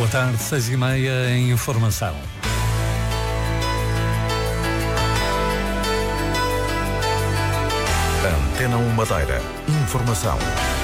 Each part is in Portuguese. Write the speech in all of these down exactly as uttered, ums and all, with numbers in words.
Boa tarde, seis e meia em informação. Antena um Madeira. Informação.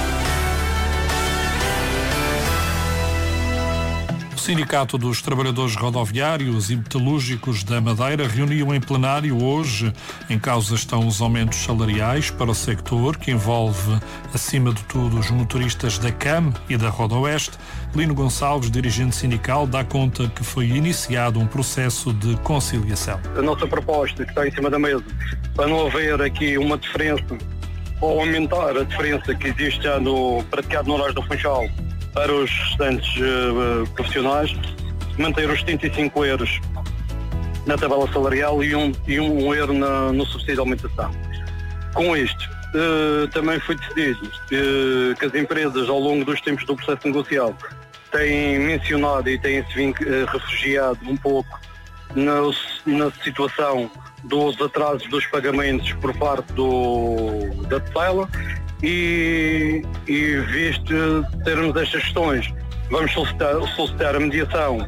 O Sindicato dos Trabalhadores Rodoviários e Metalúrgicos da Madeira reuniu em plenário hoje. Em causa estão os aumentos salariais para o sector, que envolve, acima de tudo, os motoristas da C A M e da Rodoeste. Lino Gonçalves, dirigente sindical, dá conta que foi iniciado um processo de conciliação. A nossa proposta que está em cima da mesa, para não haver aqui uma diferença ou aumentar a diferença que existe já no praticado no horário do Funchal para os restantes uh, profissionais, manter os setenta e cinco euros na tabela salarial e um, e um euro na, no subsídio de aumentação. Com isto, uh, também foi decidido uh, que as empresas, ao longo dos tempos do processo negocial, têm mencionado e têm se uh, refugiado um pouco na, na situação dos atrasos dos pagamentos por parte do, da tutela. E, e visto termos estas questões, vamos solicitar, solicitar a mediação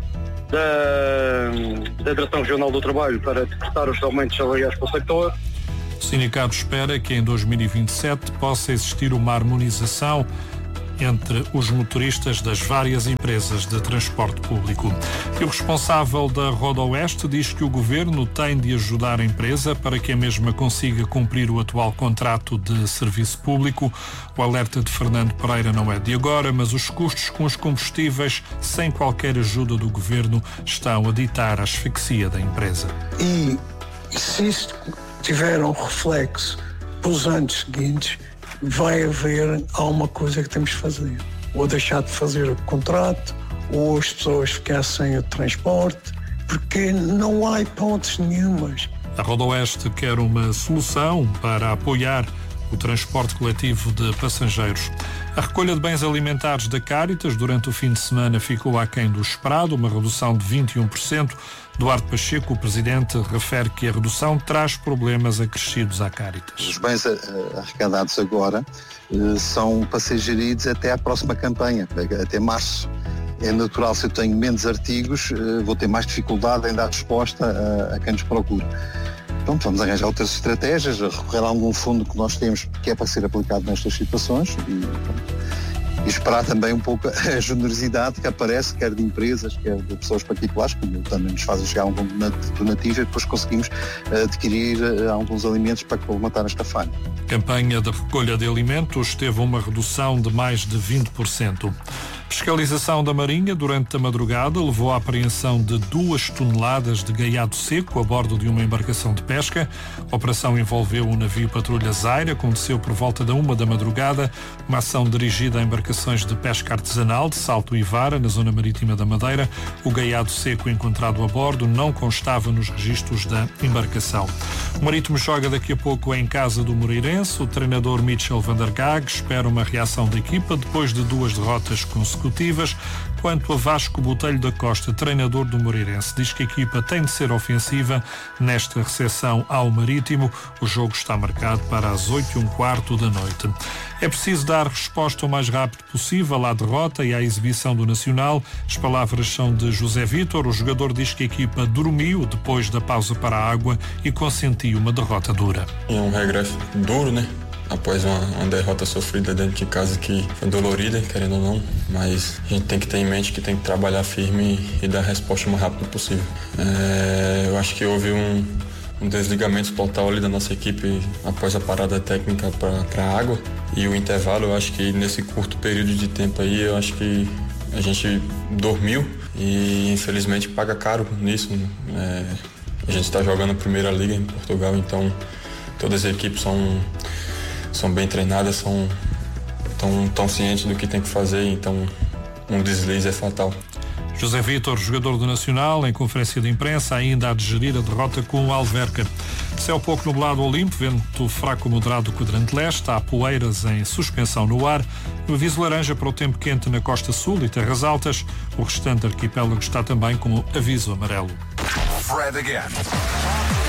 da, da Direção Regional do Trabalho para decretar os aumentos salariais para o sector. O sindicato espera que em dois mil e vinte e sete possa existir uma harmonização entre os motoristas das várias empresas de transporte público. E o responsável da Rodoeste diz que o governo tem de ajudar a empresa para que a mesma consiga cumprir o atual contrato de serviço público. O alerta de Fernando Pereira não é de agora, mas os custos com os combustíveis, sem qualquer ajuda do governo, estão a ditar a asfixia da empresa. E se isto tiver um reflexo para os anos seguintes, vai haver alguma coisa que temos de fazer. Ou deixar de fazer o contrato, ou as pessoas ficarem sem o transporte, porque não há hipóteses nenhumas. A Rodoeste quer uma solução para apoiar o transporte coletivo de passageiros. A recolha de bens alimentares da Cáritas durante o fim de semana ficou aquém do esperado, uma redução de vinte e um por cento. Duarte Pacheco, o presidente, refere que a redução traz problemas acrescidos à Cáritas. Os bens arrecadados agora são para ser geridos até à próxima campanha, até março. É natural, se eu tenho menos artigos, vou ter mais dificuldade em dar resposta a, a quem nos procura. Pronto, vamos arranjar outras estratégias, recorrer a algum fundo que nós temos que é para ser aplicado nestas situações e, e esperar também um pouco a generosidade que aparece, quer de empresas, quer de pessoas particulares, como também nos fazem chegar algum donativo e depois conseguimos adquirir alguns alimentos para colmatar esta falha. A campanha de recolha de alimentos teve uma redução de mais de vinte por cento. Fiscalização da Marinha durante a madrugada levou à apreensão de duas toneladas de gaiado seco a bordo de uma embarcação de pesca. A operação envolveu um navio patrulha Zaire, aconteceu por volta da uma da madrugada, uma ação dirigida a embarcações de pesca artesanal de Salto e Vara, na zona marítima da Madeira. O gaiado seco encontrado a bordo não constava nos registros da embarcação. O Marítimo joga daqui a pouco em casa do Moreirense. O treinador Mitchell van der Gaag espera uma reação da equipa depois de duas derrotas consecutivas. Quanto a Vasco Botelho da Costa, treinador do Moreirense, diz que a equipa tem de ser ofensiva nesta recepção ao Marítimo. O jogo está marcado para as oito e um quarto da noite. É preciso dar resposta o mais rápido possível à derrota e à exibição do Nacional. As palavras são de José Vítor. O jogador diz que a equipa dormiu depois da pausa para a água e consentiu uma derrota dura. É um regresso duro, né? Após uma, uma derrota sofrida dentro de casa que foi dolorida, querendo ou não, mas a gente tem que ter em mente que tem que trabalhar firme e, e dar a resposta o mais rápido possível. É, eu acho que houve um, um desligamento total ali da nossa equipe após a parada técnica para a água e o intervalo. Eu acho que nesse curto período de tempo aí, eu acho que a gente dormiu e infelizmente paga caro nisso. É, a gente está jogando a Primeira Liga em Portugal, então todas as equipes são são bem treinadas, são tão, tão cientes do que tem que fazer, então um deslize é fatal. José Vítor, jogador do Nacional, em conferência de imprensa, ainda a digerir a derrota com o Alverca. Céu pouco nublado ao limpo, vento fraco moderado do quadrante leste, há poeiras em suspensão no ar, um aviso laranja para o tempo quente na costa sul e terras altas. O restante arquipélago está também com aviso amarelo. Fred again.